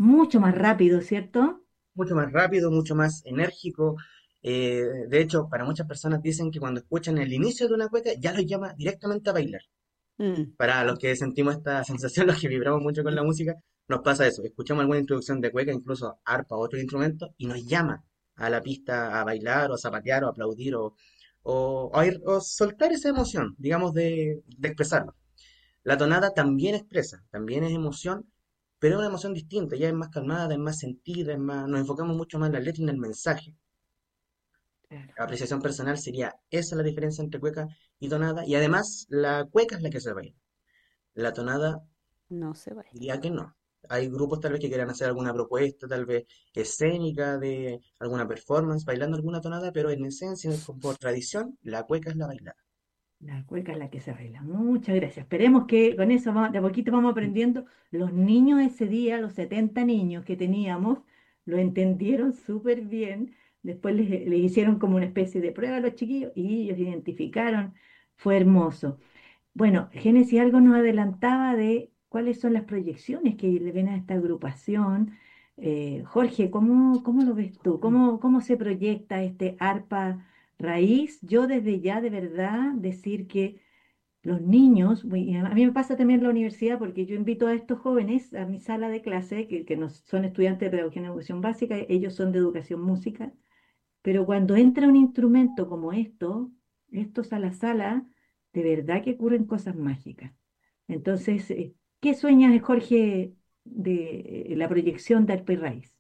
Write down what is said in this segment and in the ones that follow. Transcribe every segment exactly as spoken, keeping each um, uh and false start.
mucho más rápido, ¿cierto? Mucho más rápido, mucho más enérgico. Eh, de hecho, para muchas personas dicen que cuando escuchan el inicio de una cueca ya los llama directamente a bailar. Mm. Para los que sentimos esta sensación, los que vibramos mucho con la música, nos pasa eso. Escuchamos alguna introducción de cueca, incluso arpa o otro instrumento, y nos llama a la pista a bailar o a zapatear o a aplaudir o, o, a ir- o soltar esa emoción, digamos, de, de expresarlo. La tonada también expresa, también es emoción, pero es una emoción distinta, ya es más calmada, es más sentida, es más, nos enfocamos mucho más en la letra y en el mensaje. Claro. Apreciación personal sería esa la diferencia entre cueca y tonada, y además la cueca es la que se baila. La tonada No se baila. diría que no. Hay grupos tal vez que quieran hacer alguna propuesta, tal vez escénica de alguna performance, bailando alguna tonada, pero en esencia, como por tradición, la cueca es la bailada. La cueca es la que se arregla. Muchas gracias. Esperemos que con eso va- de a poquito vamos aprendiendo. Los niños ese día, los setenta niños que teníamos, lo entendieron súper bien. Después les, les hicieron como una especie de prueba a los chiquillos y ellos identificaron. Fue hermoso. Bueno, Génesis algo nos adelantaba de cuáles son las proyecciones que le ven a esta agrupación. Eh, Jorge, ¿cómo, cómo lo ves tú? ¿Cómo, cómo se proyecta este arpa raíz? Yo desde ya de verdad decir que los niños, y a mí me pasa también en la universidad porque yo invito a estos jóvenes a mi sala de clase, que, que no son estudiantes de pedagogía en educación básica, ellos son de educación música, pero cuando entra un instrumento como esto, estos a la sala, de verdad que ocurren cosas mágicas. Entonces, eh, ¿qué sueñas, Jorge, de eh, la proyección de Arpa y Raíz?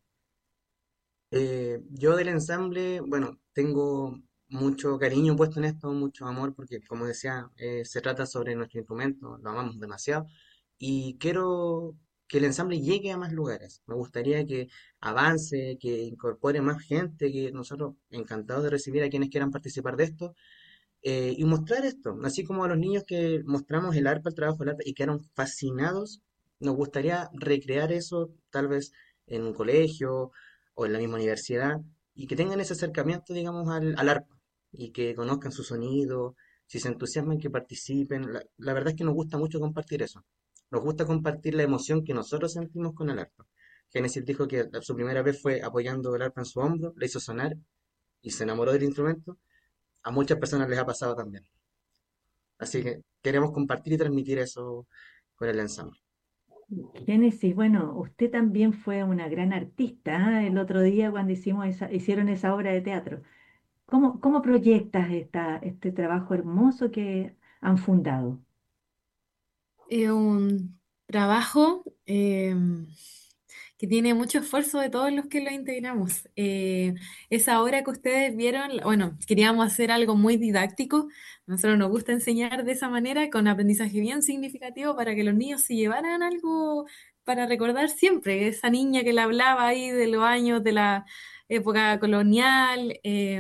Eh, yo del ensamble, bueno, tengo mucho cariño puesto en esto, mucho amor, porque como decía, eh, se trata sobre nuestro instrumento, lo amamos demasiado, y quiero que el ensamble llegue a más lugares. Me gustaría que avance, que incorpore más gente, que nosotros encantados de recibir a quienes quieran participar de esto, eh, y mostrar esto, así como a los niños que mostramos el arpa, el trabajo del arpa, y quedaron fascinados, nos gustaría recrear eso tal vez en un colegio o en la misma universidad, y que tengan ese acercamiento, digamos, al, al arpa, y que conozcan su sonido, si se entusiasman, que participen. La, la verdad es que nos gusta mucho compartir eso. Nos gusta compartir la emoción que nosotros sentimos con el arpa. Génesis dijo que su primera vez fue apoyando el arpa en su hombro, le hizo sonar y se enamoró del instrumento. A muchas personas les ha pasado también. Así que queremos compartir y transmitir eso con el ensamble. Génesis, bueno, usted también fue una gran artista, ¿ah? El otro día cuando hicimos esa, hicieron esa obra de teatro. ¿Cómo, cómo proyectas esta, este trabajo hermoso que han fundado? Es un trabajo eh, que tiene mucho esfuerzo de todos los que lo integramos. Eh, esa obra que ustedes vieron, bueno, queríamos hacer algo muy didáctico. A nosotros nos gusta enseñar de esa manera, con aprendizaje bien significativo, para que los niños se llevaran algo para recordar siempre. Esa niña que le hablaba ahí de los años de la época colonial. Eh,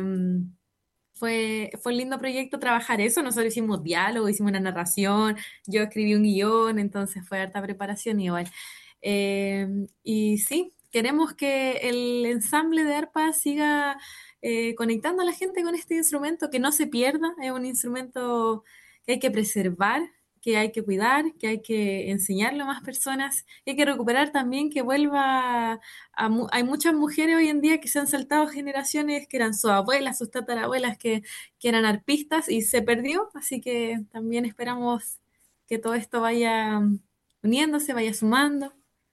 fue, fue un lindo proyecto trabajar eso. Nosotros hicimos diálogo, hicimos una narración, yo escribí un guión, entonces fue harta preparación igual. Eh, y sí, queremos que el ensamble de arpa siga eh, conectando a la gente con este instrumento, que no se pierda, es un instrumento que hay que preservar, que hay que cuidar, que hay que enseñarlo a más personas, y hay que recuperar también que vuelva a mu- hay muchas mujeres hoy en día que se han saltado generaciones, que eran sus abuelas, sus tatarabuelas, que, que eran arpistas y se perdió, así que también esperamos que todo esto vaya uniéndose, vaya sumando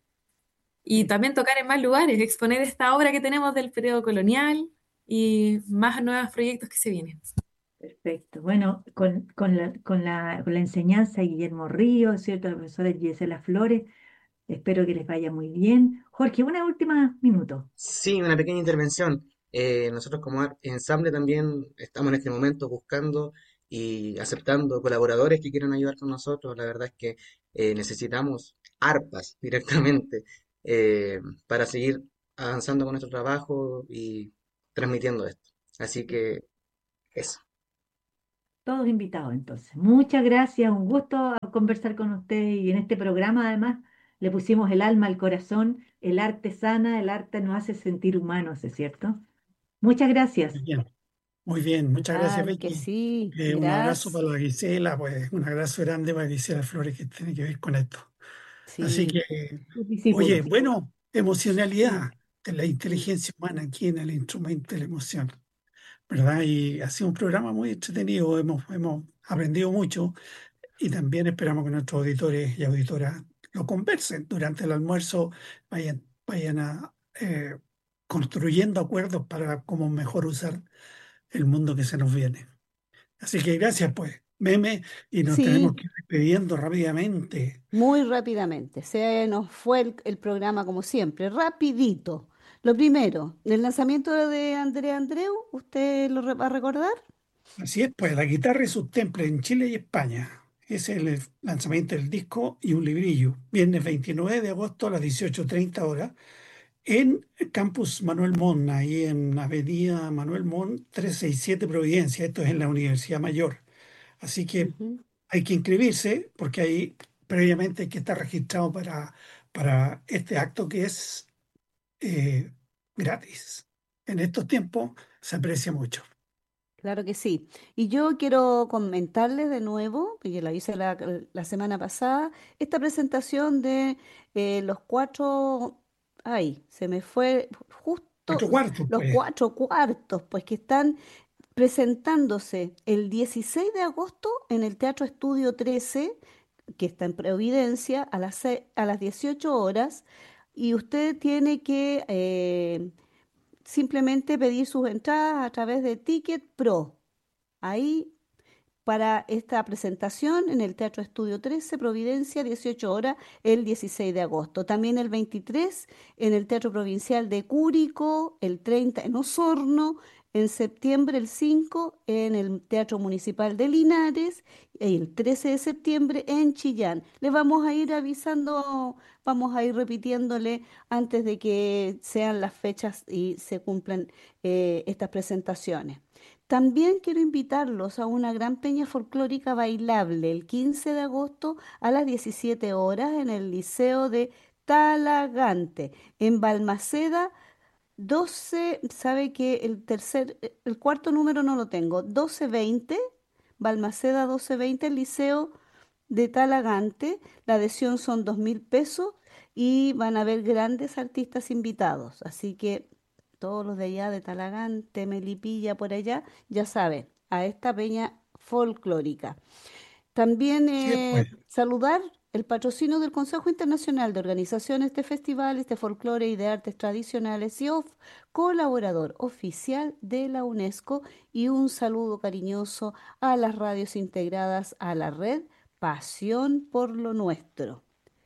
y también tocar en más lugares, exponer esta obra que tenemos del periodo colonial y más nuevos proyectos que se vienen. Perfecto. Bueno, con, con la, con la, con la enseñanza de Guillermo Ríos, ¿cierto? La profesora Gisela Flores, espero que les vaya muy bien. Jorge, una última minuto. Sí, una pequeña intervención. Eh, nosotros como ar- ensamble también estamos en este momento buscando y aceptando colaboradores que quieran ayudar con nosotros. La verdad es que eh, necesitamos arpas directamente eh, para seguir avanzando con nuestro trabajo y transmitiendo esto. Así que eso. Todos invitados entonces. Muchas gracias, un gusto conversar con usted y en este programa además le pusimos el alma al corazón, el arte sana, el arte nos hace sentir humanos, ¿es cierto? Muchas Muy gracias. bien, muy bien. Muchas gracias, Claro que Becky. sí, Eh, un abrazo para la gracias. Gisela, pues un abrazo grande para Gisela Flores que tiene que ver con esto. Así Sí, que, Sus oye, discípulos. bueno. emocionalidad de la Mm. inteligencia humana aquí en el instrumento de la emoción, ¿verdad? Y ha sido un programa muy entretenido, hemos, hemos aprendido mucho y también esperamos que nuestros auditores y auditoras lo conversen durante el almuerzo, vayan, vayan a, eh, construyendo acuerdos para cómo mejor usar el mundo que se nos viene. Así que gracias, pues, Meme, y nos tenemos Sí, que ir despidiendo rápidamente. muy rápidamente. Se nos fue el, el programa como siempre, rapidito. Lo primero, el lanzamiento de Andrea Andreu, ¿usted lo re- va a recordar? Así es, pues, la guitarra y sus templos en Chile y España. Ese es el lanzamiento del disco y un librillo. Viernes veintinueve de agosto a las dieciocho treinta horas en Campus Manuel Montt, ahí en Avenida Manuel Montt trescientos sesenta y siete Providencia. Esto es en la Universidad Mayor. Así que Ujú. hay que inscribirse porque ahí previamente hay que estar registrado para, para este acto que es eh, gratis. En estos tiempos se aprecia mucho. Claro que sí. Y yo quiero comentarles de nuevo, que la hice la, la semana pasada, esta presentación de eh, los cuatro, ay, se me fue justo Cuatro cuartos, los pues. cuatro cuartos, pues que están presentándose el dieciséis de agosto en el Teatro Estudio trece, que está en Providencia, a las, se- a las dieciocho horas, y usted tiene que eh, simplemente pedir sus entradas a través de Ticket Pro. Ahí para esta presentación en el Teatro Estudio trece, Providencia, dieciocho horas, el dieciséis de agosto. También el veintitrés en el Teatro Provincial de Curicó, el treinta en Osorno, en septiembre el cinco en el Teatro Municipal de Linares, y el trece de septiembre en Chillán. Le vamos a ir avisando, vamos a ir repitiéndole antes de que sean las fechas y se cumplan eh, estas presentaciones. También quiero invitarlos a una gran peña folclórica bailable el quince de agosto a las diecisiete horas en el Liceo de Talagante, en Balmaceda doce. Sabe que el tercer, eh, el cuarto número no lo tengo, doce veinte, Balmaceda doce veinte, el Liceo de Talagante. La adhesión son dos mil pesos y van a haber grandes artistas invitados. Así que todos los de allá de Talagante, Melipilla, por allá, ya saben, a esta peña folclórica. También Así es, eh, pues. saludar el patrocinio del Consejo Internacional de Organizaciones de Festivales de Folclore y de Artes Tradicionales, C I O F, colaborador oficial de la UNESCO, y un saludo cariñoso a las radios integradas a la red Pasión por lo Nuestro.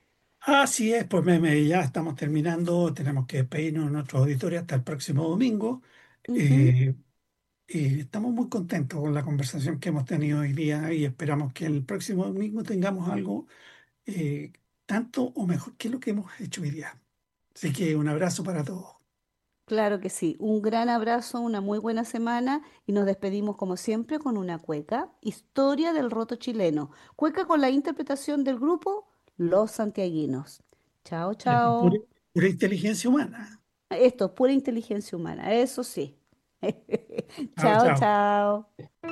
Así es, pues, Meme, ya estamos terminando. Tenemos que despedirnos de nuestros auditores hasta el próximo domingo. Ujú. Eh, y estamos muy contentos con la conversación que hemos tenido hoy día y esperamos que el próximo domingo tengamos algo eh, tanto o mejor que lo que hemos hecho hoy día. Así que un abrazo para todos. Claro que sí. Un gran abrazo, una muy buena semana y nos despedimos como siempre con una cueca, Historia del Roto Chileno. Cueca con la interpretación del grupo Los Santiaguinos. Chao, Esto es pura, chao. pura inteligencia humana. Esto es pura inteligencia humana, eso sí. Chao, Chao, chao. chao.